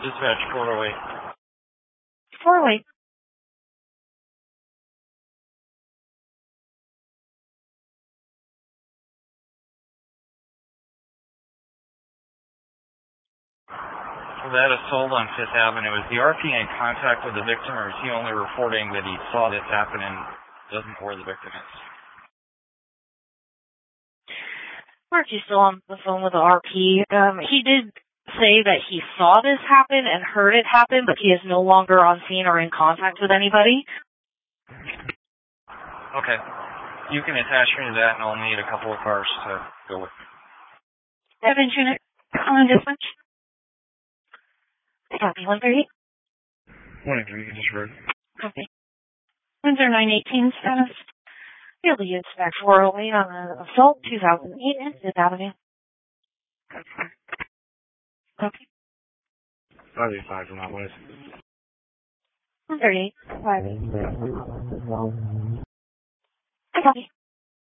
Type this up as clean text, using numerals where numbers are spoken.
Dispatch 408. 408. That assault on Fifth Avenue, is the RP in contact with the victim, or is he only reporting that he saw this happen and doesn't know where the victim is? RP's still on the phone with the RP. He did say that he saw this happen and heard it happen, but he is no longer on scene or in contact with anybody. Okay. You can attach me to that, and I'll need a couple of cars to go with me. Evan unit on dispatch. Copy, 138. 183, you just heard. Copy. Windsor 918 status. Field to use back 408 on the assault, 2008 and 5th Avenue. Copy. 585 from that way. 138. 5. Copy.